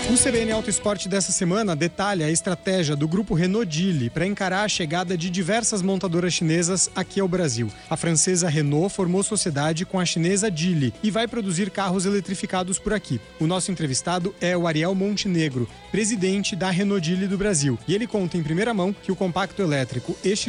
O CBN Auto Esporte dessa semana detalha a estratégia do grupo Renault-Geely para encarar a chegada de diversas montadoras chinesas aqui ao Brasil. A francesa Renault formou sociedade com a chinesa Geely e vai produzir carros eletrificados por aqui. O nosso entrevistado é o Ariel Montenegro, presidente da Renault-Geely do Brasil. E ele conta em primeira mão que o compacto elétrico